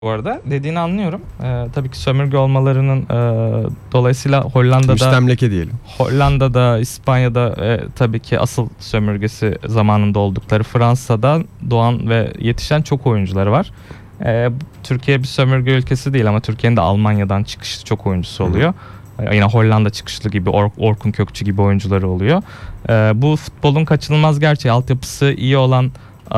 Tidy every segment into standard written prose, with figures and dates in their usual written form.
Bu arada dediğini anlıyorum. Tabii ki sömürge olmalarının dolayısıyla müstemleke diyelim. Hollanda'da, İspanya'da tabii ki asıl sömürgesi zamanında oldukları Fransa'da doğan ve yetişen çok oyuncuları var. Türkiye bir sömürge ülkesi değil ama Türkiye'nin de Almanya'dan çıkışlı çok oyuncusu oluyor. Yine Hollanda çıkışlı gibi Orkun Kökçü gibi oyuncuları oluyor. Bu futbolun kaçınılmaz gerçeği. Altyapısı iyi olan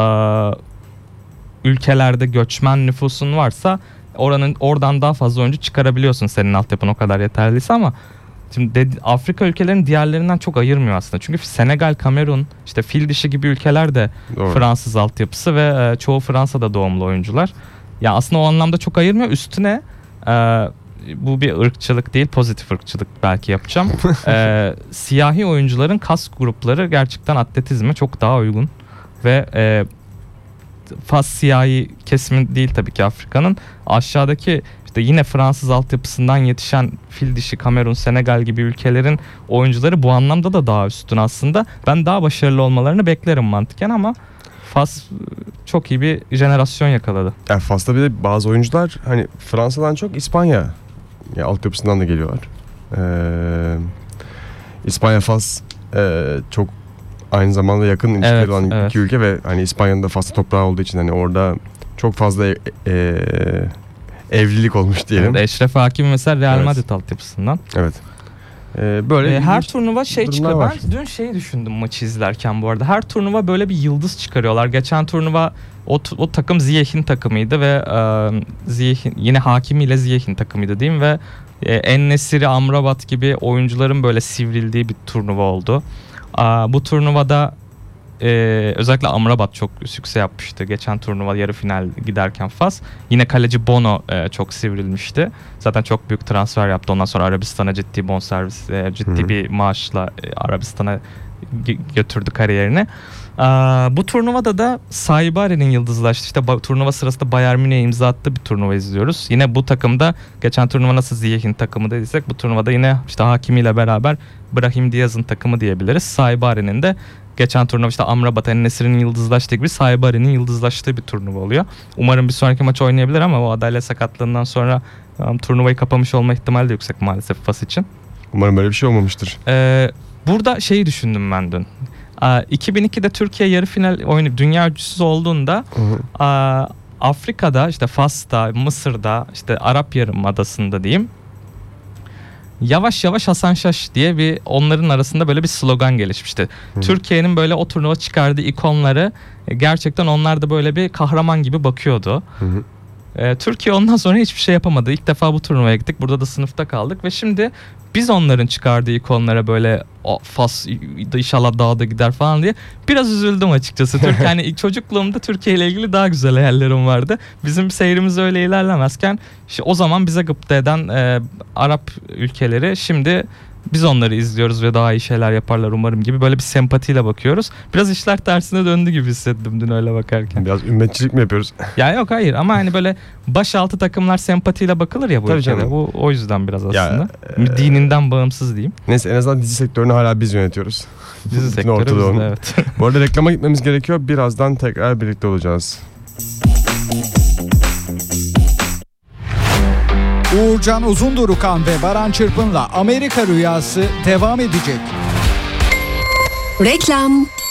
ülkelerde göçmen nüfusun varsa oradan daha fazla oyuncu çıkarabiliyorsun, senin altyapın o kadar yeterliyse. Ama şimdi Afrika ülkelerinin diğerlerinden çok ayırmıyor aslında. Çünkü Senegal, Kamerun, işte fil dişi gibi ülkeler de Fransız altyapısı ve çoğu Fransa'da doğumlu oyuncular. Ya aslında o anlamda çok ayırmıyor. Üstüne bu bir ırkçılık değil, pozitif ırkçılık belki yapacağım. Siyahi oyuncuların kas grupları gerçekten atletizme çok daha uygun ve Fas siyahi kesimi değil tabii ki Afrika'nın. Aşağıdaki işte yine Fransız altyapısından yetişen fil dişi Kamerun, Senegal gibi ülkelerin oyuncuları bu anlamda da daha üstün aslında. Ben daha başarılı olmalarını beklerim mantıken ama Fas çok iyi bir jenerasyon yakaladı. Yani Fas'ta bir de bazı oyuncular hani Fransa'dan çok İspanya altyapısından da geliyorlar. İspanya, Fas çok aynı zamanda yakın ilişkileri olan iki ülke ve hani İspanya'nın da Fas'ta toprağı olduğu için hani orada çok fazla evlilik olmuş diyelim. Evet, Eşref Hakimi mesela Real Madrid altyapısından. Evet. Böyle her turnuva çıkıyor. Ben dün düşündüm maçı izlerken bu arada. Her turnuva böyle bir yıldız çıkarıyorlar. Geçen turnuva o takım Ziyech'in takımıydı ve Ziyech'in yine Hakimi ile Ziyech'in takımıydı diyeyim ve En-Nesyri, Amrabat gibi oyuncuların böyle sivrildiği bir turnuva oldu. Bu turnuvada özellikle Amrabat çok sükse yapmıştı. Geçen turnuva yarı final giderken Fas. Yine kaleci Bono çok sivrilmişti. Zaten çok büyük transfer yaptı. Ondan sonra Arabistan'a ciddi bonservis, ciddi bir maaşla Arabistan'a götürdü kariyerini. Bu turnuvada da Saibari'nin yıldızlaştı. İşte turnuva sırasında Bayern Münih'e imza attığı bir turnuva izliyoruz. Yine bu takımda geçen turnuva nasıl Ziyech'in takımı dediysek bu turnuvada yine işte Hakimi ile beraber Brahim Diaz'ın takımı diyebiliriz. Saibari'nin de geçen turnuva işte Amrabat, En-Nesyri'nin yıldızlaştığı gibi Saibari'nin yıldızlaştığı bir turnuva oluyor. Umarım bir sonraki maç oynayabilir ama o adalet sakatlığından sonra turnuvayı kapamış olma ihtimali de yüksek maalesef Fas için. Umarım böyle bir şey olmamıştır. Burada düşündüm ben dün. 2002'de Türkiye yarı final oynayıp dünya üçüncüsü olduğunda Afrika'da işte Fas'ta, Mısır'da, işte Arap Yarımadası'nda diyeyim, yavaş yavaş Hasan Şaş diye bir onların arasında böyle bir slogan gelişmişti. Türkiye'nin böyle o turnuva çıkardığı ikonları gerçekten onlar da böyle bir kahraman gibi bakıyordu. Türkiye ondan sonra hiçbir şey yapamadı. İlk defa bu turnuvaya gittik. Burada da sınıfta kaldık ve şimdi biz onların çıkardığı ikonlara böyle Fas inşallah dağda gider falan diye biraz üzüldüm açıkçası. Yani çocukluğumda Türkiye ile ilgili daha güzel hayallerim vardı. Bizim seyrimiz öyle ilerlemezken işte o zaman bize gıpta eden Arap ülkeleri, şimdi biz onları izliyoruz ve daha iyi şeyler yaparlar umarım gibi böyle bir sempatiyle bakıyoruz. Biraz işler tersine döndü gibi hissettim dün öyle bakarken. Biraz ümmetçilik mi yapıyoruz? Ya yok, hayır, ama hani böyle başaltı takımlar sempatiyle bakılır ya bu ülkede. Bu o yüzden biraz aslında. Dininden bağımsız diyeyim. Neyse, en azından dizi sektörünü hala biz yönetiyoruz. Dizi sektörü bizde, evet. Bu arada reklama gitmemiz gerekiyor. Birazdan tekrar birlikte olacağız. Uğurcan Uzundurukan ve Baran Çırpın'la Amerika Rüyası devam edecek. Reklam.